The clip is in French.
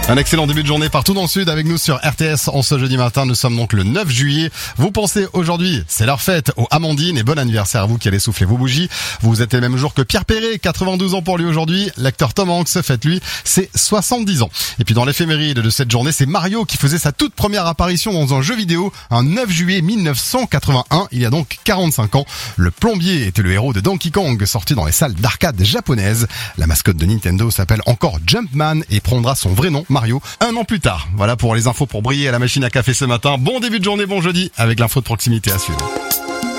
Un excellent début de journée partout dans le sud avec nous sur RTS en ce jeudi matin. Nous sommes donc le 9 juillet. Vous pensez aujourd'hui, c'est leur fête aux Amandines et bon anniversaire à vous qui allez souffler vos bougies. Vous êtes le même jour que Pierre Perret, 92 ans pour lui aujourd'hui. L'acteur Tom Hanks fête lui ses 70 ans. Et puis dans l'éphéméride de cette journée, c'est Mario qui faisait sa toute première apparition dans un jeu vidéo un 9 juillet 1981. Il y a donc 45 ans. Le plombier était le héros de Donkey Kong sorti dans les salles d'arcade japonaises. La mascotte de Nintendo s'appelle encore Jumpman et prendra son vrai nom, Mario, un an plus tard. Voilà pour les infos pour briller à la machine à café ce matin. Bon début de journée, bon jeudi, avec l'info de proximité à suivre.